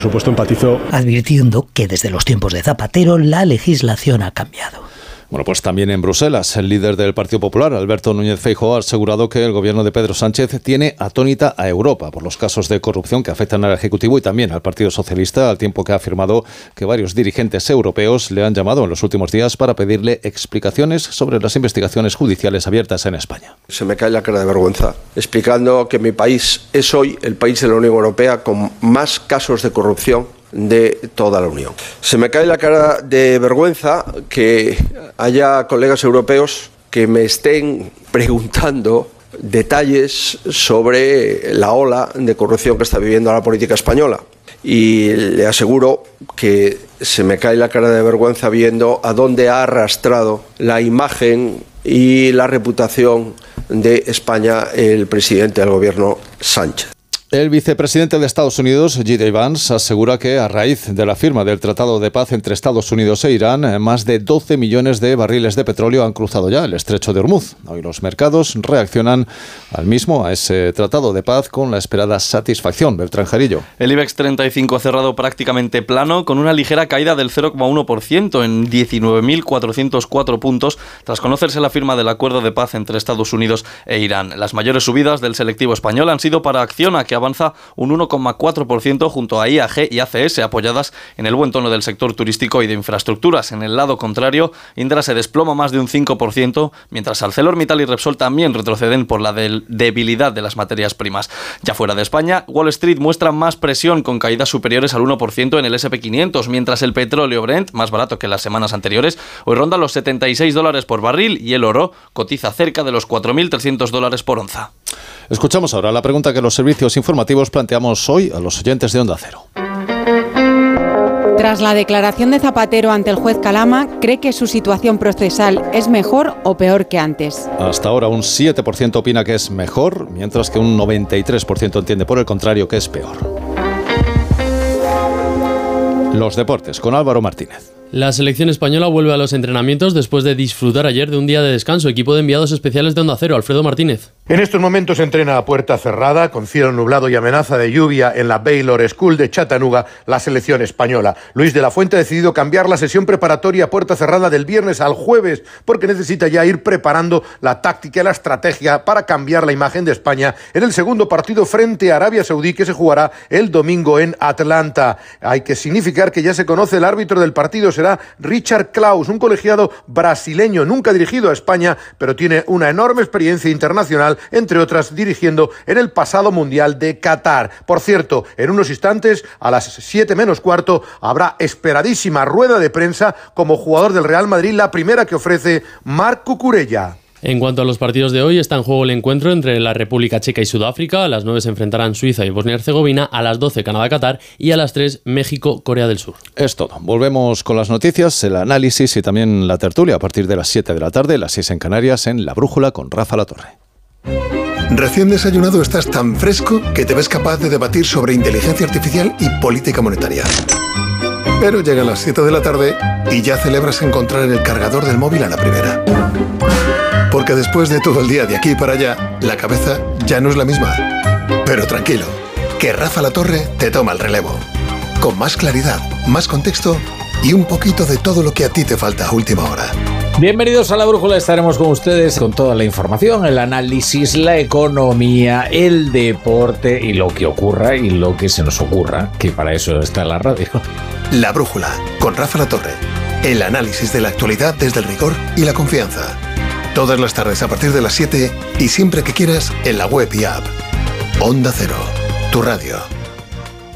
Por supuesto, empatizo. Advirtiendo que desde los tiempos de Zapatero la legislación ha cambiado. Bueno, pues también en Bruselas, el líder del Partido Popular, Alberto Núñez Feijóo, ha asegurado que el gobierno de Pedro Sánchez tiene atónita a Europa por los casos de corrupción que afectan al Ejecutivo y también al Partido Socialista, al tiempo que ha afirmado que varios dirigentes europeos le han llamado en los últimos días para pedirle explicaciones sobre las investigaciones judiciales abiertas en España. Se me cae la cara de vergüenza explicando que mi país es hoy el país de la Unión Europea con más casos de corrupción de toda la Unión. Se me cae la cara de vergüenza que haya colegas europeos que me estén preguntando detalles sobre la ola de corrupción que está viviendo la política española. Y le aseguro que se me cae la cara de vergüenza viendo a dónde ha arrastrado la imagen y la reputación de España el presidente del gobierno Sánchez. El vicepresidente de Estados Unidos, J.D. Vance, asegura que a raíz de la firma del Tratado de Paz entre Estados Unidos e Irán, más de 12 millones de barriles de petróleo han cruzado ya el estrecho de Hormuz. Hoy los mercados reaccionan a ese Tratado de Paz, con la esperada satisfacción. Beltrán Jarillo. El IBEX 35 ha cerrado prácticamente plano, con una ligera caída del 0,1% en 19.404 puntos, tras conocerse la firma del acuerdo de paz entre Estados Unidos e Irán. Las mayores subidas del selectivo español han sido para Acciona, que avanza un 1,4% junto a IAG y ACS, apoyadas en el buen tono del sector turístico y de infraestructuras. En el lado contrario, Indra se desploma más de un 5%, mientras ArcelorMittal y Repsol también retroceden por la debilidad de las materias primas. Ya fuera de España, Wall Street muestra más presión, con caídas superiores al 1% en el S&P 500, mientras el petróleo Brent, más barato que las semanas anteriores, hoy ronda los $76 por barril y el oro cotiza cerca de los $4.300 por onza. Escuchamos ahora la pregunta que los servicios informativos planteamos hoy a los oyentes de Onda Cero. Tras la declaración de Zapatero ante el juez Calama, ¿cree que su situación procesal es mejor o peor que antes? Hasta ahora un 7% opina que es mejor, mientras que un 93% entiende por el contrario que es peor. Los deportes con Álvaro Martínez. La selección española vuelve a los entrenamientos después de disfrutar ayer de un día de descanso. Equipo de enviados especiales de Onda Cero, Alfredo Martínez. En estos momentos entrena a puerta cerrada, con cielo nublado y amenaza de lluvia en la Baylor School de Chattanooga, la selección española. Luis de la Fuente ha decidido cambiar la sesión preparatoria a puerta cerrada del viernes al jueves, porque necesita ya ir preparando la táctica y la estrategia para cambiar la imagen de España en el segundo partido frente a Arabia Saudí, que se jugará el domingo en Atlanta. Hay que significar que ya se conoce el árbitro del partido. Será Richard Klaus, un colegiado brasileño, nunca dirigido a España, pero tiene una enorme experiencia internacional, entre otras dirigiendo en el pasado Mundial de Qatar. Por cierto, en unos instantes, a las 7 menos cuarto, habrá esperadísima rueda de prensa como jugador del Real Madrid, la primera que ofrece Marc Cucurella. En cuanto a los partidos de hoy, está en juego el encuentro entre la República Checa y Sudáfrica. A las 9 se enfrentarán Suiza y Bosnia-Herzegovina, a las 12 Canadá-Qatar y a las 3 México-Corea del Sur. Es todo. Volvemos con las noticias, el análisis y también la tertulia a partir de las 7 de la tarde, las 6 en Canarias, en La Brújula con Rafa Latorre. Recién desayunado estás tan fresco que te ves capaz de debatir sobre inteligencia artificial y política monetaria. Pero llegan las 7 de la tarde y ya celebras encontrar el cargador del móvil a la primera. Porque después de todo el día de aquí para allá, la cabeza ya no es la misma. Pero tranquilo, que Rafa Latorre te toma el relevo. Con más claridad, más contexto y un poquito de todo lo que a ti te falta a última hora. Bienvenidos a La Brújula, estaremos con ustedes con toda la información, el análisis, la economía, el deporte y lo que ocurra y lo que se nos ocurra, que para eso está la radio. La Brújula, con Rafa Latorre. El análisis de la actualidad desde el rigor y la confianza. Todas las tardes a partir de las 7 y siempre que quieras en la web y app. Onda Cero, tu radio.